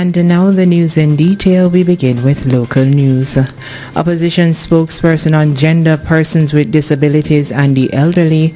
And now the news in detail. We begin with local news. Opposition spokesperson on gender, persons with disabilities and the elderly,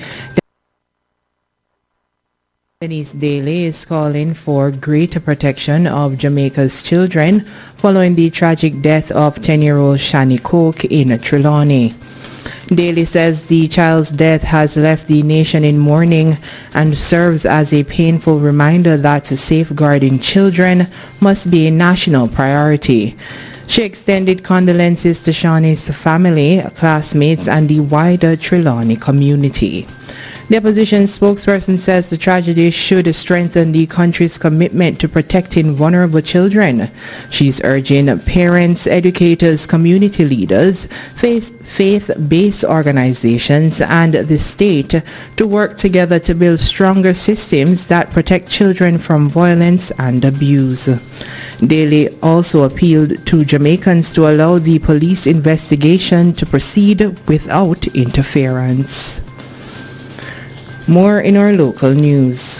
Denise Daly, is calling for greater protection of Jamaica's children following the tragic death of 10-year-old Shani Coke in Trelawney. Daly says the child's death has left the nation in mourning and serves as a painful reminder that safeguarding children must be a national priority. She extended condolences to Shani's family, classmates, and the wider Trelawney community. The opposition spokesperson says the tragedy should strengthen the country's commitment to protecting vulnerable children. She's urging parents, educators, community leaders, faith-based organizations, and the state to work together to build stronger systems that protect children from violence and abuse. Daly also appealed to Jamaicans to allow the police investigation to proceed without interference. More in our local news.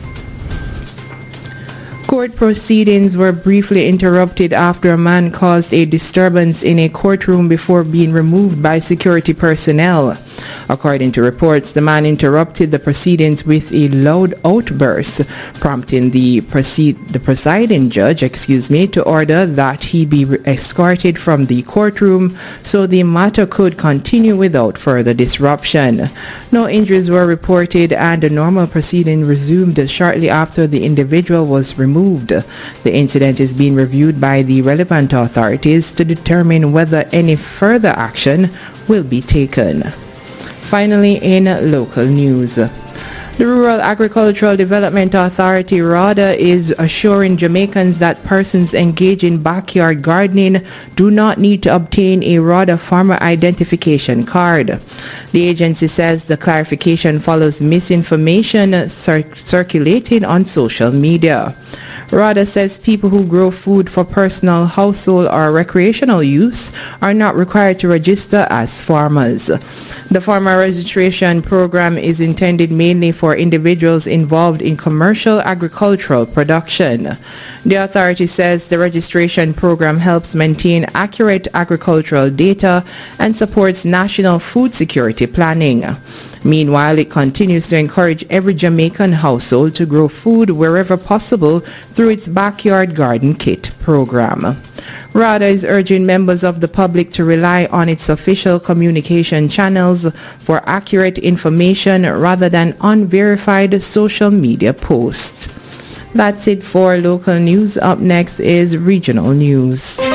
Court proceedings were briefly interrupted after a man caused a disturbance in a courtroom before being removed by security personnel. According to reports, the man interrupted the proceedings with a loud outburst, prompting the presiding judge, to order that he be escorted from the courtroom so the matter could continue without further disruption. No injuries were reported and a normal proceeding resumed shortly after the individual was removed. The incident is being reviewed by the relevant authorities to determine whether any further action will be taken. Finally, in local news, the Rural Agricultural Development Authority, RADA, is assuring Jamaicans that persons engaged in backyard gardening do not need to obtain a RADA farmer identification card. The agency says the clarification follows misinformation circulating on social media. RADA says people who grow food for personal, household, or recreational use are not required to register as farmers. The farmer registration program is intended mainly for individuals involved in commercial agricultural production. The authority says the registration program helps maintain accurate agricultural data and supports national food security planning. Meanwhile, it continues to encourage every Jamaican household to grow food wherever possible through its Backyard Garden Kit program. RADA is urging members of the public to rely on its official communication channels for accurate information rather than unverified social media posts. That's it for local news. Up next is regional news.